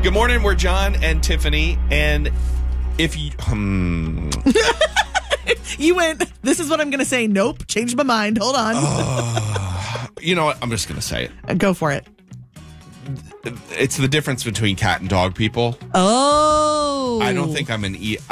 Good morning. We're John and Tiffany. And if you... You went, this is what I'm going to say. Nope. Changed my mind. Hold on. You know what? I'm just going to say it. Go for it. It's the difference between cat and dog people. Oh. I don't think I'm an